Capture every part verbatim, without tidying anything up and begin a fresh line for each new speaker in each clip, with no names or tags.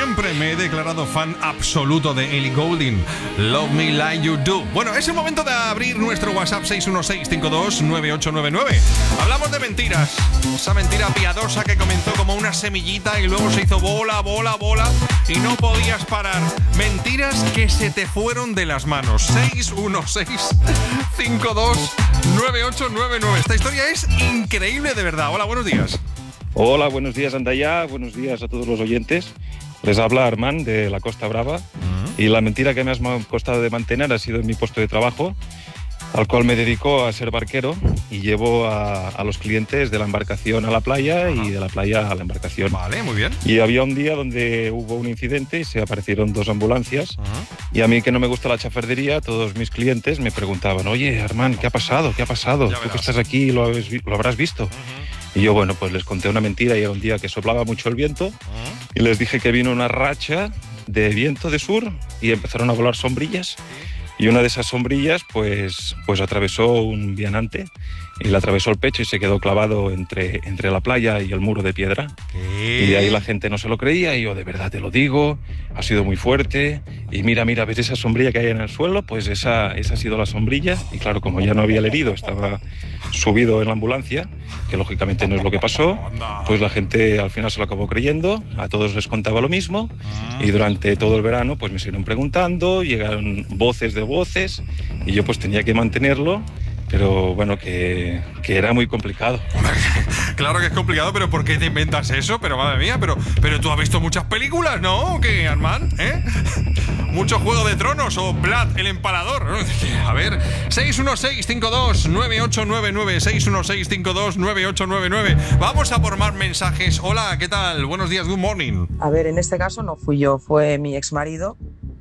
siempre me he declarado fan absoluto de Ellie Goulding. Love Me Like You Do. Bueno, es el momento de abrir nuestro WhatsApp seis uno seis, cinco dos nueve ocho nueve nueve. Hablamos de mentiras. Esa mentira piadosa que comenzó como una semillita y luego se hizo bola, bola, bola y no podías parar. Mentiras que se te fueron de las manos. seis uno seis, cinco dos nueve ocho nueve nueve. Esta historia es increíble de verdad. Hola, buenos días.
Hola, buenos días, Andaya. Buenos días a todos los oyentes. Les habla Armand de la Costa Brava. Uh-huh. Y la mentira que más me ha costado de mantener ha sido en mi puesto de trabajo, al cual me dedico a ser barquero y llevo a, a los clientes de la embarcación a la playa. Uh-huh. Y de la playa a la embarcación.
Vale, muy bien.
Y había un día donde hubo un incidente y se aparecieron dos ambulancias. Uh-huh. Y a mí, que no me gusta la chafardería, todos mis clientes me preguntaban: oye, Armand, ¿qué ha pasado? ¿Qué ha pasado? Tú que estás aquí lo, habéis, lo habrás visto. Uh-huh. Y yo, bueno, pues les conté una mentira y era un día que soplaba mucho el viento. Uh-huh. Y les dije que vino una racha de viento de sur y empezaron a volar sombrillas. Y una de esas sombrillas pues, pues atravesó un vianante y le atravesó el pecho y se quedó clavado entre, entre la playa y el muro de piedra. ¿Qué? Y de ahí la gente no se lo creía y yo, de verdad te lo digo, ha sido muy fuerte. Y mira, mira, ¿ves esa sombrilla que hay en el suelo? Pues esa, esa ha sido la sombrilla. Y claro, como ya no había el herido, estaba subido en la ambulancia, que lógicamente no es lo que pasó, pues la gente al final se lo acabó creyendo, a todos les contaba lo mismo. Y durante todo el verano pues me siguieron preguntando, llegaron voces de voces y yo pues tenía que mantenerlo. Pero bueno, que, que era muy complicado.
Claro que es complicado, pero ¿por qué te inventas eso? Pero madre mía, pero, pero tú has visto muchas películas, ¿no? ¿O qué, Armand? ¿Eh? ¿Mucho Juego de Tronos o Vlad el Empalador? A ver, seis uno seis, cinco dos nueve ocho nueve nueve, seis uno seis, cinco dos nueve ocho nueve nueve. Vamos a por más mensajes. Hola, ¿qué tal? Buenos días, good morning.
A ver, en este caso no fui yo, fue mi exmarido.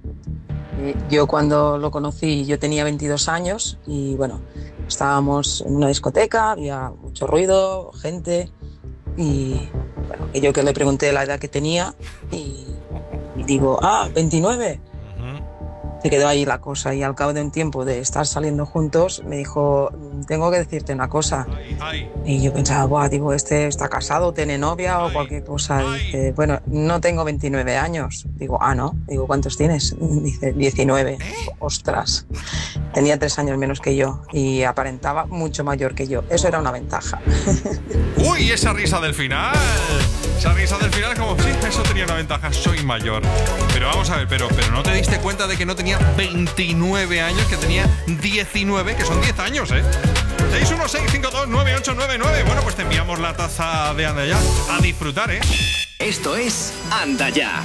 Yo cuando lo conocí yo tenía veintidós años y bueno, estábamos en una discoteca, había mucho ruido, gente y bueno, yo que le pregunté la edad que tenía y, y digo, ah, veintinueve. Se quedó ahí la cosa y al cabo de un tiempo de estar saliendo juntos me dijo, tengo que decirte una cosa. Ay, ay. Y yo pensaba, buah, digo, este está casado, tiene novia ay, o cualquier cosa. Y dice, bueno, no tengo veintinueve años. Digo, ah, ¿no? Digo, ¿cuántos tienes? Dice, diecinueve. Digo, ostras. Tenía tres años menos que yo y aparentaba mucho mayor que yo. Eso era una ventaja.
Uy, esa risa del final. Esa risa del final es como, sí, eso tenía una ventaja, soy mayor. Pero vamos a ver, pero, pero ¿no te diste cuenta de que no tenía veintinueve años, que tenía diecinueve, que son diez años, eh? seis uno seis, cinco dos nueve ocho nueve nueve. Bueno, pues te enviamos la taza de Anda Ya. A disfrutar, ¿eh?
Esto es Anda Ya.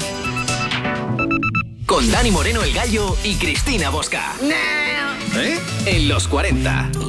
Con Dani Moreno el Gallo y Cristina Bosca. ¿Eh? En los cuarenta.